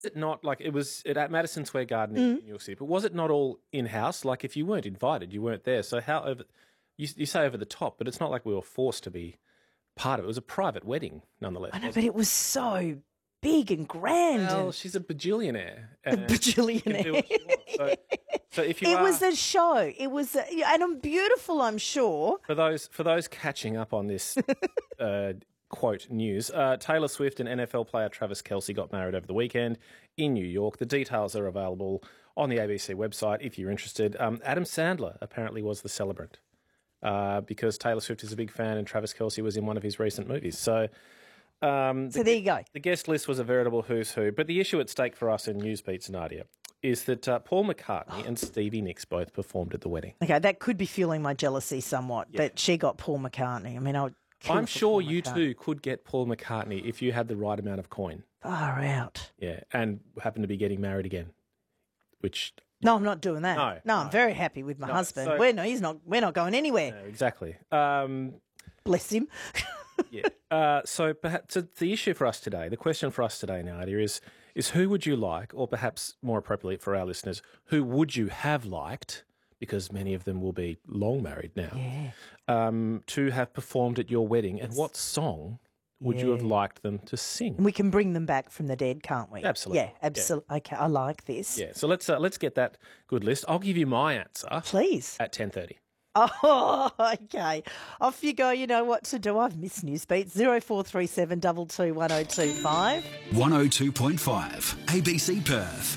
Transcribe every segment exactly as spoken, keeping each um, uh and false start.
it not like it was at Madison Square Garden in Mm. New York City, but was it not all in-house? Like if you weren't invited, you weren't there. So how over, you, you say over the top, but it's not like we were forced to be part of it. It was a private wedding nonetheless. I know, wasn't but it was so big and grand. Well, and she's a bajillionaire. a and she can do bajillionaire. what she wants. So, so if you It are, was a show. It was, a, and I'm beautiful, I'm sure. for those for those catching up on this uh, quote news, uh, Taylor Swift and N F L player Travis Kelce got married over the weekend in New York. The details are available on the A B C website if you're interested. Um, Adam Sandler apparently was the celebrant uh, because Taylor Swift is a big fan and Travis Kelce was in one of his recent movies. So. Um, So there you go. The guest list was a veritable who's who, but the issue at stake for us in Newsbeats, Nadia, is that uh, Paul McCartney and Stevie Nicks both performed at the wedding. Okay, that could be fueling my jealousy somewhat, but she got Paul McCartney. I mean, I would kill I'm for sure Paul you McCartney. too could get Paul McCartney if you had the right amount of coin. Far out. Yeah, and happen to be getting married again, which No, I'm not doing that. No, No, I'm no. very happy with my No, husband. so- we're no, he's not. We're not going anywhere. no, exactly. Um, Bless him. yeah. Uh, so perhaps so the issue for us today, the question for us today, Nadia, is is who would you like, or perhaps more appropriately for our listeners, who would you have liked, because many of them will be long married now, Yeah. um, to have performed at your wedding, and what song would you have Yeah. liked them to sing? We can bring them back from the dead, can't we? Absolutely. Yeah, absolutely. Okay, I like this. Yeah. So let's uh, let's get that good list. I'll give you my answer Please. at ten thirty. Oh, okay. Off you go. You know what to do. I've missed Newsbeat. zero four three seven two two one zero two five. one oh two point five A B C Perth.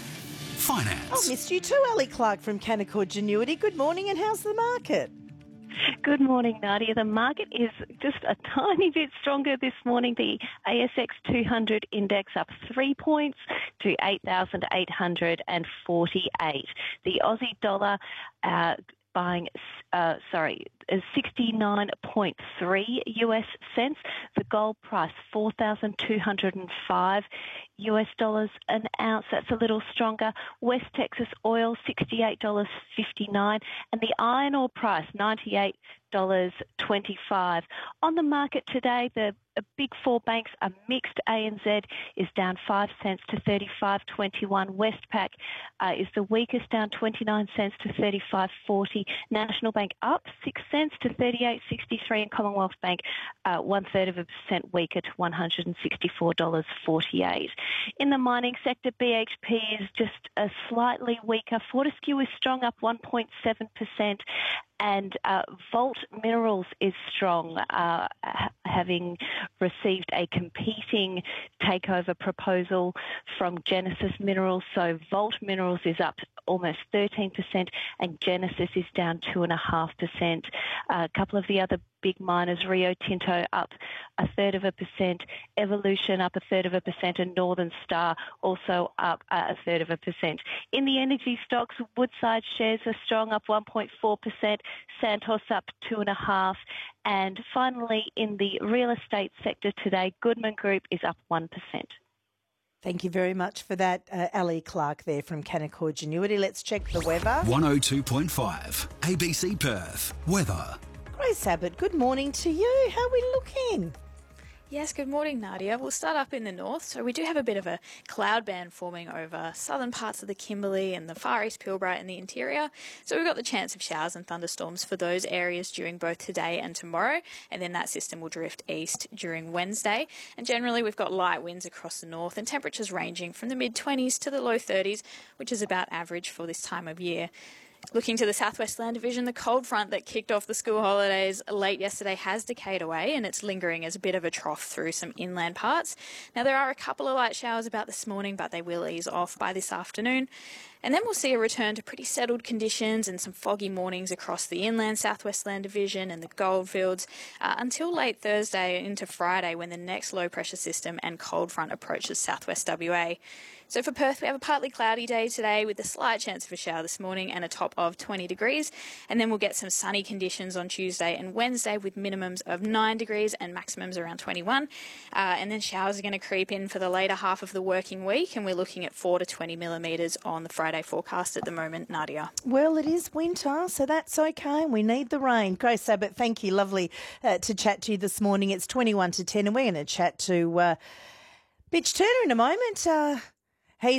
I Finance. missed you too, Ali Clark from Canaccord Genuity. Good morning, and how's the market? Good morning, Nadia. The market is just a tiny bit stronger this morning. The A S X two hundred index up three points to eight thousand eight hundred forty-eight. The Aussie dollar uh, buying, uh, sorry, is sixty-nine point three U S cents. The gold price, four thousand two hundred five U S dollars an ounce. That's a little stronger. West Texas oil, sixty-eight dollars fifty-nine. And the iron ore price, ninety-eight dollars twenty-five. On the market today, the uh, big four banks are mixed. A N Z is down five cents to thirty-five twenty-one. Westpac uh, is the weakest, down twenty-nine cents to thirty-five forty. National Bank up six cents to thirty-eight sixty-three, and Commonwealth Bank uh, one third of a percent weaker to one hundred sixty-four dollars forty-eight. In the mining sector, B H P is just a slightly weaker. Fortescue is strong, up one point seven percent. And uh, Vault Minerals is strong, uh, ha- having received a competing takeover proposal from Genesis Minerals. So Vault Minerals is up almost thirteen percent and Genesis is down two point five percent. Uh, a couple of the other big miners, Rio Tinto up a third of a percent, Evolution up a third of a percent, and Northern Star also up uh, a third of a percent. In the energy stocks, Woodside shares are strong, up one point four percent, Santos up two point five percent, and finally in the real estate sector today, Goodman Group is up one percent. Thank you very much for that, uh, Ali Clark there from Canaccord Genuity. Let's check the weather. one oh two point five A B C Perth. Weather. Grace Abbott, good morning to you. How are we looking? Yes, good morning, Nadia. We'll start up in the north. So we do have a bit of a cloud band forming over southern parts of the Kimberley and the Far East Pilbara in the interior. So we've got the chance of showers and thunderstorms for those areas during both today and tomorrow. And then that system will drift east during Wednesday. And generally we've got light winds across the north and temperatures ranging from the mid twenties to the low thirties, which is about average for this time of year. Looking to the Southwest Land Division, the cold front that kicked off the school holidays late yesterday has decayed away and it's lingering as a bit of a trough through some inland parts. Now, there are a couple of light showers about this morning, but they will ease off by this afternoon. And then we'll see a return to pretty settled conditions and some foggy mornings across the inland Southwest Land Division and the Goldfields uh, until late Thursday into Friday when the next low pressure system and cold front approaches Southwest W A. So for Perth, we have a partly cloudy day today with a slight chance of a shower this morning and a top of twenty degrees. And then we'll get some sunny conditions on Tuesday and Wednesday with minimums of nine degrees and maximums around twenty-one. Uh, and then showers are going to creep in for the later half of the working week. And we're looking at four to twenty millimetres on the Friday forecast at the moment, Nadia. Well, it is winter, so that's okay. We need the rain. Grace Abbott, thank you. Lovely uh, to chat to you this morning. It's twenty-one to ten and we're going to chat to uh, Mitch Turner in a moment. Uh,